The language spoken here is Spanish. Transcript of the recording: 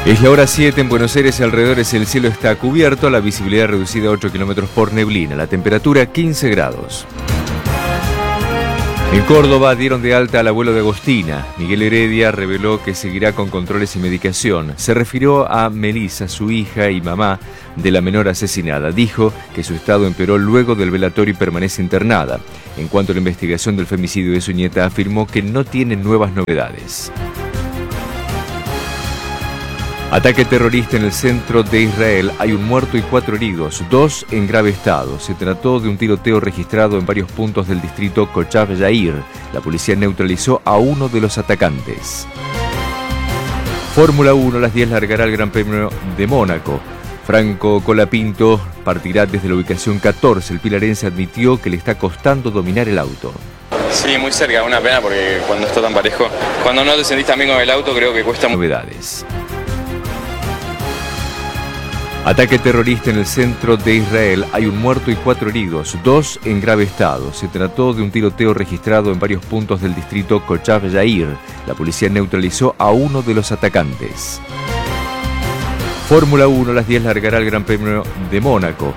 Es la hora 7 en Buenos Aires y alrededores el cielo está cubierto, la visibilidad reducida a 8 kilómetros por neblina, la temperatura 15 grados. En Córdoba dieron de alta al abuelo de Agostina. Miguel Heredia reveló que seguirá con controles y medicación. Se refirió a Melissa, su hija y mamá de la menor asesinada. Dijo que su estado empeoró luego del velatorio y permanece internada. En cuanto a la investigación del femicidio de su nieta, afirmó que no tiene nuevas novedades. Ataque terrorista en el centro de Israel. Hay un muerto y 4 heridos, 2 en grave estado. Se trató de un tiroteo registrado en varios puntos del distrito Kochav Yair. La policía neutralizó a uno de los atacantes. Fórmula 1, a las 10 largará el Gran Premio de Mónaco. Franco Colapinto partirá desde la ubicación 14. El pilarense admitió que le está costando dominar el auto. Sí, muy cerca, una pena porque cuando está tan parejo, cuando no te sentís tan bien con el auto, creo que cuesta novedades. Ataque terrorista en el centro de Israel. Hay un muerto y 4 heridos, 2 en grave estado. Se trató de un tiroteo registrado en varios puntos del distrito Kochav Yair. La policía neutralizó a uno de los atacantes. Fórmula 1, a las 10 largará el Gran Premio de Mónaco.